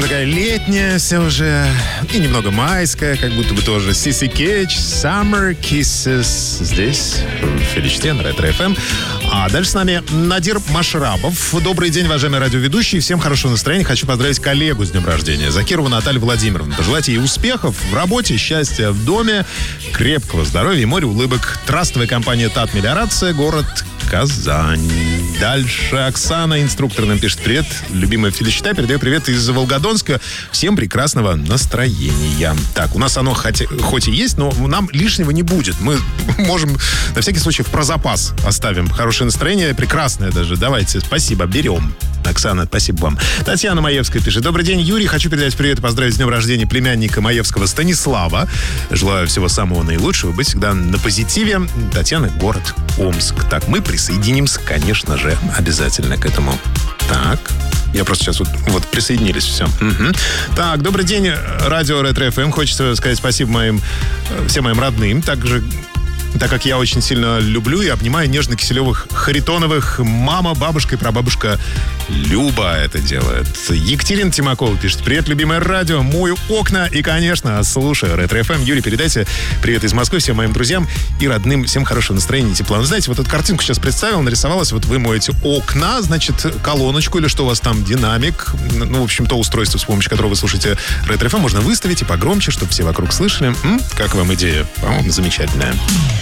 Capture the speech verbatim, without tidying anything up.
такая летняя все уже, и немного майская, как будто бы тоже. Сиси Кетч, Summer Kisses. Здесь, в Феличте, на Ретро эф эм. А дальше с нами Надир Машрабов. Добрый день, уважаемые радиоведущие. Всем хорошего настроения. Хочу поздравить коллегу с днем рождения. Закирову Наталью Владимировну. Пожелать ей успехов в работе, счастья в доме, крепкого здоровья и море улыбок. Трастовая компания ТАТ Мелиорация, город Казань. Дальше Оксана, инструктор, нам пишет: привет, любимая Феличита, передаю привет из Волгодонска. Всем прекрасного настроения. Так, у нас оно хоть, хоть и есть, но нам лишнего не будет. Мы можем на всякий случай про запас оставим хорошее настроение, прекрасное даже. Давайте, спасибо, берем. Оксана, спасибо вам. Татьяна Маевская пишет: добрый день, Юрий. Хочу передать привет и поздравить с днем рождения племянника Маевского Станислава. Желаю всего самого наилучшего, быть всегда на позитиве. Татьяна, город Омск. Так, мы присоединимся, конечно же, обязательно к этому. Так, я просто сейчас вот, вот присоединились, все. Угу. Так, добрый день, радио Ретро эф эм. Хочется сказать спасибо моим, всем моим родным, также, так как я очень сильно люблю и обнимаю нежно-киселевых, Харитоновых. Мама, бабушка и прабабушка Люба это делает. Екатерина Тимакова пишет: привет, любимое радио, мою окна и, конечно, слушаю Ретро эф эм. Юрий, передайте привет из Москвы всем моим друзьям и родным. Всем хорошего настроения и тепла. Ну, знаете, вот эту картинку сейчас представил, нарисовалась. Вот вы моете окна, значит, колоночку или что у вас там, динамик. Ну, в общем, то устройство, с помощью которого вы слушаете Ретро эф эм, можно выставить и погромче, чтобы все вокруг слышали. М? Как вам идея? По-моему, замечательная.